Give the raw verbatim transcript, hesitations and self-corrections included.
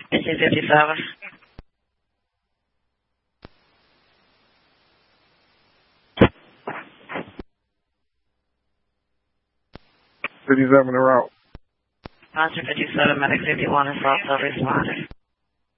eighteen fifty-seven. fifty-seven, they're out. one fifty-seven, medic fifty-one is also responding.